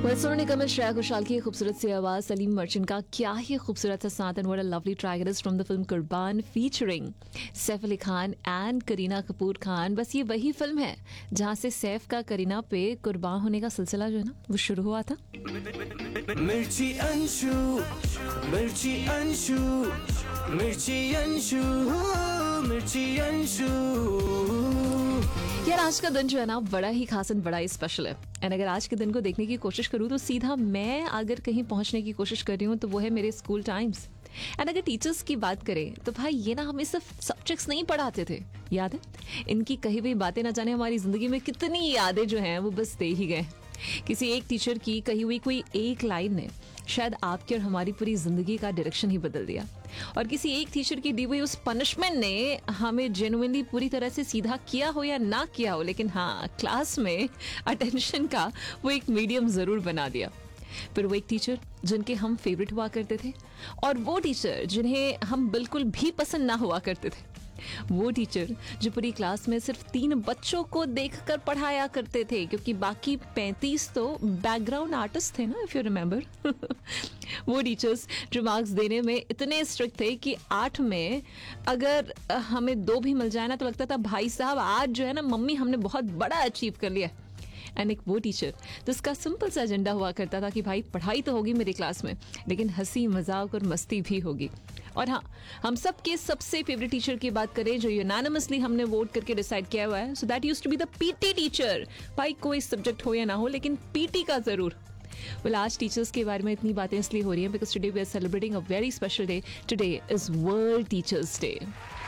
सोनू निगम में श्रेया घोषाल की खूबसूरत सी आवाज, सलीम मर्चेंट का क्या ही खूबसूरत सा साथ and what a lovely track it is from the film कुर्बान फीचरिंग सैफ अली खान एंड करीना कपूर खान। बस ये वही फिल्म है जहां से सैफ का करीना पे कुर्बान होने का सिलसिला जो है ना वो शुरू हुआ था। मिर्ची अंशु, मिर्ची अंशु, मिर्ची अंशु, मिर्ची अंशु। यार आज का दिन जो है ना बड़ा ही खास एंड बड़ा ही स्पेशल है। एंड अगर आज के दिन को देखने की कोशिश करूँ तो सीधा मैं अगर कहीं पहुंचने की कोशिश कर रही हूँ तो वो है मेरे स्कूल टाइम्स। एंड अगर टीचर्स की बात करें तो भाई ये ना हमें सिर्फ सब्जेक्ट्स नहीं पढ़ाते थे, याद है इनकी कही हुई बातें ना जाने हमारी जिंदगी में कितनी यादें जो हैं वो बस दे ही गए। किसी एक टीचर की कही हुई कोई एक लाइन ने शायद आपकी और हमारी पूरी जिंदगी का डायरेक्शन ही बदल दिया, और किसी एक टीचर की दी हुई उस पनिशमेंट ने हमें जेन्युइनली पूरी तरह से सीधा किया हो या ना किया हो, लेकिन हाँ क्लास में अटेंशन का वो एक मीडियम जरूर बना दिया। फिर वो एक टीचर जिनके हम फेवरेट हुआ करते थे, और वो टीचर जिन्हें हम बिल्कुल भी पसंद ना हुआ करते थे। वो टीचर जो पूरी क्लास में सिर्फ 3 बच्चों को देखकर पढ़ाया करते थे, क्योंकि बाकी 35 तो बैकग्राउंड आर्टिस्ट थे ना, इफ यू रिमेम्बर। वो टीचर्स जो मार्क्स देने में इतने स्ट्रिक्ट थे कि 8 में अगर हमें 2 भी मिल जाए ना तो लगता था भाई साहब आज जो है ना मम्मी हमने बहुत बड़ा अचीव कर लिया। एंड एक वो टीचर जिसका सिंपल सा एजेंडा हुआ करता था कि भाई पढ़ाई तो होगी मेरी क्लास में, लेकिन हंसी मजाक और मस्ती भी होगी। और हाँ, हम सब के सबसे फेवरेट टीचर की बात करें जो यूनानिमसली हमने वोट करके डिसाइड किया हुआ है, so that used to be the PT teacher. भाई कोई सब्जेक्ट हो या ना हो लेकिन पीटी का जरूर। वेल आज टीचर्स के बारे में इतनी बातें इसलिए हो रही हैं because today we are celebrating a very special day. Today is world teachers day.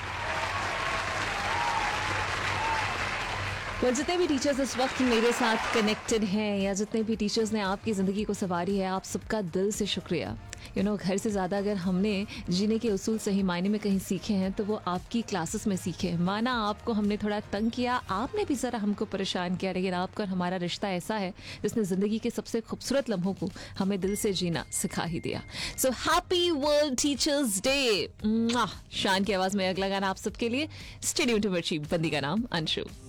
तो जितने भी टीचर्स इस वक्त मेरे साथ कनेक्टेड हैं या जितने भी टीचर्स ने आपकी ज़िंदगी को संवारी है, आप सबका दिल से शुक्रिया। घर से ज़्यादा अगर हमने जीने के उसूल सही मायने में कहीं सीखे हैं तो वो आपकी क्लासेस में सीखे हैं। माना आपको हमने थोड़ा तंग किया, आपने भी ज़रा हमको परेशान किया, लेकिन आपका और हमारा रिश्ता ऐसा है जिसने ज़िंदगी के सबसे खूबसूरत लम्हों को हमें दिल से जीना सिखा ही दिया। So happy world teachers day. शान की आवाज़ में अगला गाना आप सबके लिए। स्टेडियम टू मिर्ची, बंदी का नाम अंशु।